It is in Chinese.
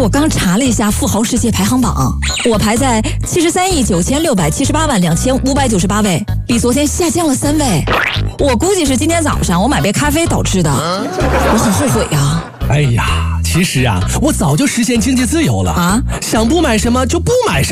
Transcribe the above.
我刚查了一下富豪世界排行榜，我排在73亿9678万2598位，比昨天下降了3位。我估计是今天早上我买杯咖啡导致的，我很后悔呀。 哎呀，其实啊，我早就实现经济自由了啊，想不买什么就不买什么。